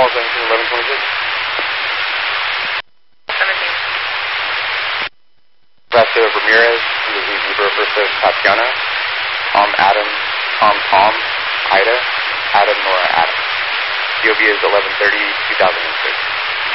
Call 171126. 17. Brasco Ramirez, Lizzie Zebra versus Tatiana. Tom Adam, Tom, Ida, Adam Nora Adam. DOB is 1130, 2006.